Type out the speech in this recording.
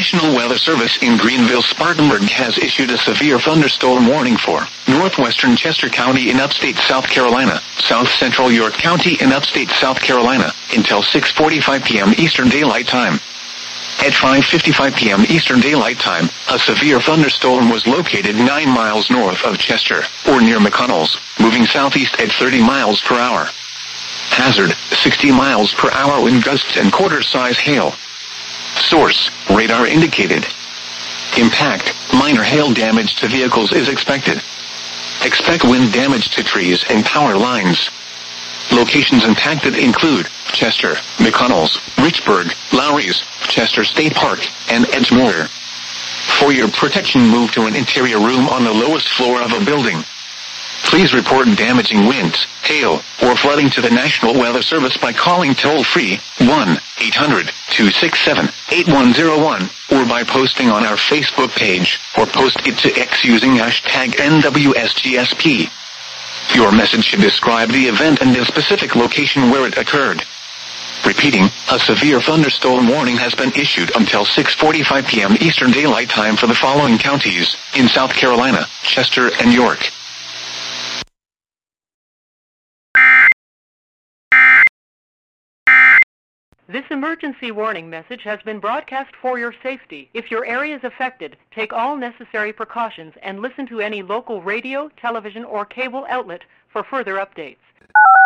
National Weather Service in Greenville-Spartanburg has issued a severe thunderstorm warning for northwestern Chester County in upstate South Carolina, south central York County in upstate South Carolina, until 6:45 p.m. Eastern Daylight Time. At 5:55 p.m. Eastern Daylight Time, a severe thunderstorm was located 9 miles north of Chester, or near McConnells, moving southeast at 30 miles per hour. Hazard, 60 miles per hour wind gusts and quarter-size hail. Source, radar indicated. Impact, minor hail damage to vehicles is expected. Expect wind damage to trees and power lines. Locations impacted include Chester, McConnells, Richburg, Lowry's, Chester State Park, and Edgemoor. For your protection, move to an interior room on the lowest floor of a building. Please report damaging winds, hail, or flooding to the National Weather Service by calling toll-free 1-800-267-8101 or by posting on our Facebook page or post it to X using hashtag NWSGSP. Your message should describe the event and the specific location where it occurred. Repeating, a severe thunderstorm warning has been issued until 6:45 p.m. Eastern Daylight Time for the following counties in South Carolina, Chester, and York. This emergency warning message has been broadcast for your safety. If your area is affected, take all necessary precautions and listen to any local radio, television, or cable outlet for further updates.